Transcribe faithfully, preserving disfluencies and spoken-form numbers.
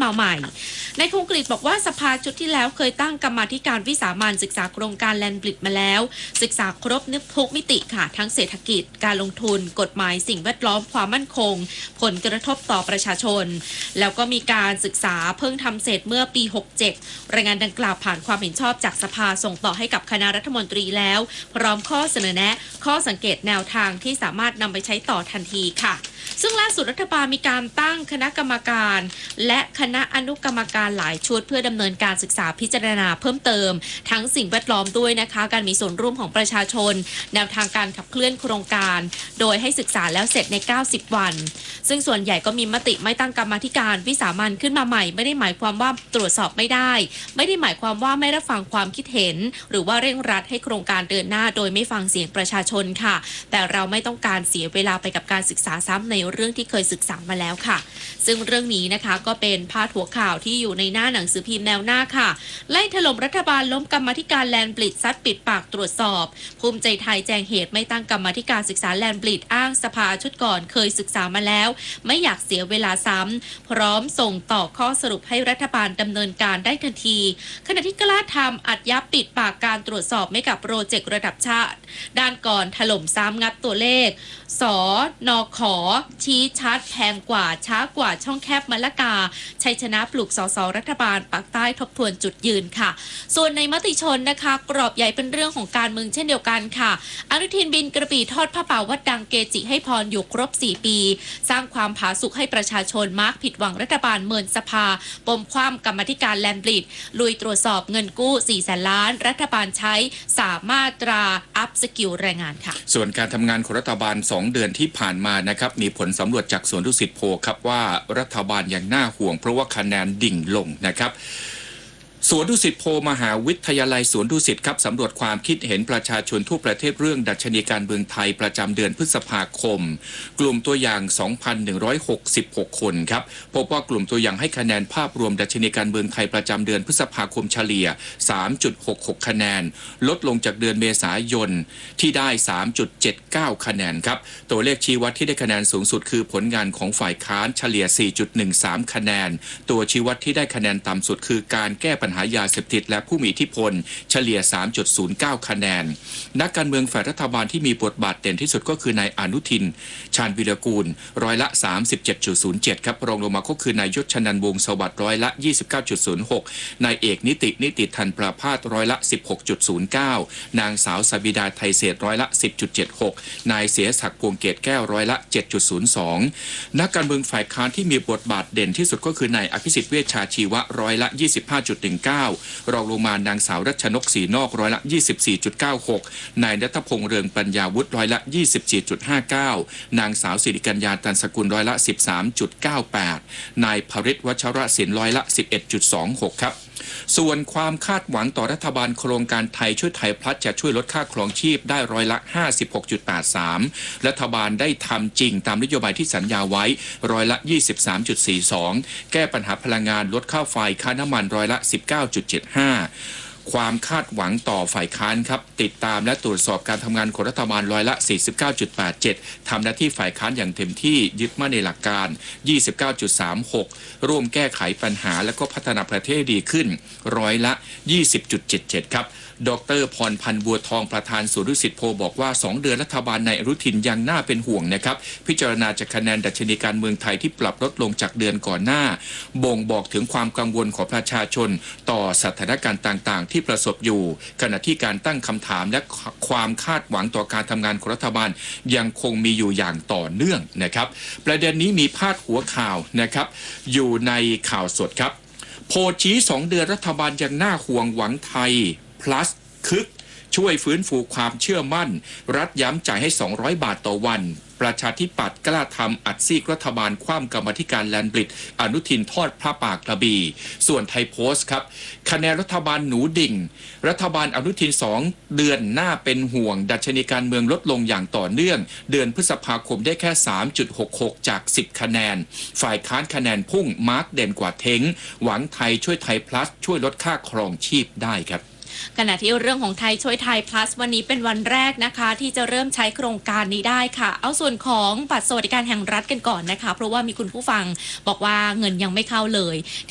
มาใหม่นายคงกฤษบอกว่าสภาชุดที่แล้วเคยตั้งกรรมาธิการวิสามัญศึกษาโครงการแลนด์บริดจ์มาแล้วศึกษาครบทุกมิติค่ะทั้งเศรษฐกิจการลงทุนกฎหมายสิ่งแวดล้อมความมั่นคงผลกระทบต่อประชาชนแล้วก็มีการศึกษาเพิ่งทำเสร็จเมื่อปีหกเจ็ดรายงานดังกล่าวผ่านความเห็นชอบจากสภาส่งต่อให้กับคณะรัฐมนตรีแล้วพร้อมข้อเสนอแนะข้อสังเกตแนวทางที่สามารถนำไปใช้ต่อทันทีค่ะซึ่งล่าสุดรัฐบาลมีการตั้งคณะกรรมการและคณะอนุกรรมการหลายชุดเพื่อดำเนินการศึกษาพิจารณาเพิ่มเติมทั้งสิ่งแวดล้อมด้วยนะคะการมีส่วนร่วมของประชาชนแนวทางการขับเคลื่อนโครงการโดยให้ศึกษาแล้วเสร็จในเก้าสิบวันซึ่งส่วนใหญ่ก็มีมติไม่ตั้งกรรมาธิการวิสามัญขึ้นมาใหม่ไม่ได้หมายความว่าตรวจสอบไม่ได้ไม่ได้หมายความว่าไม่รับฟังความคิดเห็นหรือว่าเร่งรัดให้โครงการเดินหน้าโดยไม่ฟังเสียงประชาชนค่ะแต่เราไม่ต้องการเสียเวลาไปกับการศึกษาซ้ำในเรื่องที่เคยศึกษามาแล้วค่ะซึ่งเรื่องนี้นะคะก็เป็นพาดหัวข่าวที่อยู่ในหน้าหนังสือพิมพ์แนวหน้าค่ะไล่ถล่มรัฐบาลล้มกรรมาธิการแลนด์บริดจ์ซัดปิดปากตรวจสอบภูมิใจไทยแจงเหตุไม่ตั้งกรรมาธิการศึกษาแลนด์บริดจ์อ้างสภาชุดก่อนเคยศึกษามาแล้วไม่อยากเสียเวลาซ้ำพร้อมส่งต่อข้อสรุปให้รัฐบาลดำเนินการได้ทันทีขณะที่กล้าทำอัดยับปิดปากการตรวจสอบไม่กับโปรเจกต์ระดับชาติด้านก่อนถล่มซ้ำงัดตัวเลขสนขชี้ชัดแพงกว่าช้ากว่าช่องแคบมะละกาชัยชนะปลุกสสรัฐบาลปากใต้ทบทวนจุดยืนค่ะส่วนในมติชนนะคะกรอบใหญ่เป็นเรื่องของการเมืองเช่นเดียวกันค่ะอนุทินบินกระบี่ทอดผ้าป่าวัดดังเกจิให้พรอยู่ครบสี่ปีสร้างความผาสุกให้ประชาชนมาร์กผิดหวังรัฐบาลเมินสภาปมคว่ำกรรมาธิการแลนด์บริดจ์ลุยตรวจสอบเงินกู้สี่แสนล้านรัฐบาลใช้สามารถตราอัพสกิลแรงงานค่ะส่วนการทำงานของรัฐบาลสองเดือนที่ผ่านมานะครับมีผลสำรวจจากสวนดุสิตโพลครับว่ารัฐบาลยังน่าห่วงเพราะว่าคะแนนดิ่งลงนะครับสวนดุสิตโพลมหาวิทยาลัยสวนดุสิตครับสำรวจความคิดเห็นประชาชนทั่วประเทศเรื่องดัชนีการเมืองไทยประจำเดือนพฤษภาคมกลุ่มตัวอย่าง สองพันหนึ่งร้อยหกสิบหก คนครับพบว่ากลุ่มตัวอย่างให้คะแนนภาพรวมดัชนีการเมืองไทยประจำเดือนพฤษภาคมเฉลี่ย สามจุดหกหก คะแนนลดลงจากเดือนเมษายนที่ได้ สามจุดเจ็ดเก้า คะแนนครับตัวเลขชี้วัดที่ได้คะแนนสูงสุดคือผลงานของฝ่ายค้านเฉลี่ย สี่จุดหนึ่งสาม คะแนนตัวชี้วัดที่ได้คะแนนต่ำสุดคือการแก้ปัญหายาเสพติดและผู้มีอิทธิพลเฉลี่ย สามจุดศูนย์เก้า คะแนนนักการเมืองฝ่ายรัฐบาลที่มีบทบาทเด่นที่สุดก็คือนายอนุทินชาญวิรากูลร้อยละ สามสิบเจ็ดจุดศูนย์เจ็ด ครับรองลงมาก็คือนายยศชนันท์วงศ์สวัสดิ์ร้อยละ ยี่สิบเก้าจุดศูนย์หก นายเอกนิตินิติธันประภาสร้อยละ สิบหกจุดศูนย์เก้า นางสาวสบิดาไทยเศรษฐ์ร้อยละ สิบจุดเจ็ดหก นายเสียศักดิ์พวงเกตแก้วร้อยละ เจ็ดจุดศูนย์สอง นักการเมืองฝ่ายค้านที่มีบทบาทเด่นที่สุดก็คือนายอภิสิทธิ์เวชชาชีวะร้อยละ ยี่สิบห้าจุดหนึ่งเก้า รองลงมานางสาวรัชนกศรีนอกร้อยละ ยี่สิบสี่จุดเก้าหก นายณัฐพงษ์เรืองปัญญาวุฒิร้อยละ ยี่สิบสี่จุดห้าเก้า นางสาวสิริกัญญาตันสกุลร้อยละ สิบสามจุดเก้าแปด นายภริษฐ์วัชรศิลป์ร้อยละ สิบเอ็ดจุดสองหก ครับส่วนความคาดหวังต่อรัฐบาลโครงการไทยช่วยไทยพลัสจะช่วยลดค่าครองชีพได้ร้อยละ ห้าสิบหกจุดแปดสาม รัฐบาลได้ทำจริงตามนโยบายที่สัญญาไว้ร้อยละ ยี่สิบสามจุดสี่สอง แก้ปัญหาพลังงานลดค่าไฟค่าน้ำมันร้อยละ สิบเก้าจุดเจ็ดห้าความคาดหวังต่อฝ่ายค้านครับติดตามและตรวจสอบการทำงานของรัฐบาลร้อยละ สี่สิบเก้าจุดแปดเจ็ด ทำหน้าที่ฝ่ายค้านอย่างเต็มที่ยึดมั่นในหลักการ ยี่สิบเก้าจุดสามหก ร่วมแก้ไขปัญหาและก็พัฒนาประเทศดีขึ้นร้อยละ ยี่สิบจุดเจ็ดเจ็ด ครับดรพรพันธ์บัวทองประธานสวนดุสิตโพลบอกว่าสองเดือนรัฐบาลในอนุทินยังน่าเป็นห่วงนะครับพิจารณาจากคะแนนดัชนีการเมืองไทยที่ปรับลดลงจากเดือนก่อนหน้าบ่งบอกถึงความกังวลของประชาชนต่อสถานการณ์ต่างๆที่ประสบอยู่ขณะที่การตั้งคำถามและความคาดหวังต่อการทำงานของรัฐบาลยังคงมีอยู่อย่างต่อเนื่องนะครับประเด็นนี้มีพาดหัวข่าวนะครับอยู่ในข่าวสดครับโพลชี้สองเดือนรัฐบาลยังน่าห่วงหวังไทยplus คึกช่วยฟื้นฟูความเชื่อมั่นรัฐย้ำจ่ายให้สองร้อยบาทต่อวันประชาธิปัตย์กล้าทำอัดซีกรัฐบาลคว่ำกรรมาธิการแลนด์บริดจ์อนุทินทอดพระปากกระบี่ส่วนไทยโพสต์ครับคะแนนรัฐบาลหนูดิ่งรัฐบาลอนุทินสองเดือนน่าเป็นห่วงดัชนีการเมืองลดลงอย่างต่อเนื่องเดือนพฤษภาคมได้แค่ สามจุดหกหก จากสิบคะแนนฝ่ายค้านคะแนนพุ่งมาร์กเด่นกว่าเท้งหวังไทยช่วยไทยพลัสช่วยลดค่าครองชีพได้ครับขณะที่เรื่องของไทยช่วยไทย plus วันนี้เป็นวันแรกนะคะที่จะเริ่มใช้โครงการนี้ได้ค่ะเอาส่วนของบัตรสวัสดิการแห่งรัฐกันก่อนนะคะเพราะว่ามีคุณผู้ฟังบอกว่าเงินยังไม่เข้าเลย